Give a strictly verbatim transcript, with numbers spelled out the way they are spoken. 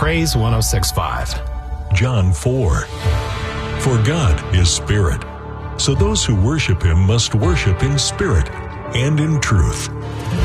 Praise one oh six point five. John four. For God is spirit, so those who worship him must worship in spirit and in truth.